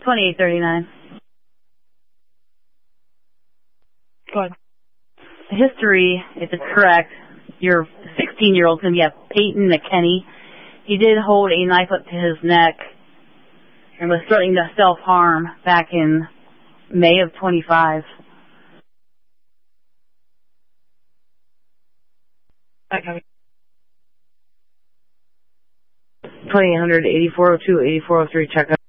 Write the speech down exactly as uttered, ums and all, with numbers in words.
twenty-eight thirty-nine. Go ahead. History, if it's correct, your sixteen-year-old's going to be a Peyton McKinney. He did hold a knife up to his neck and was starting to self-harm back in May of twenty-five. Okay. twenty-eight hundred, eighty-four oh two, eighty-four oh three, check out.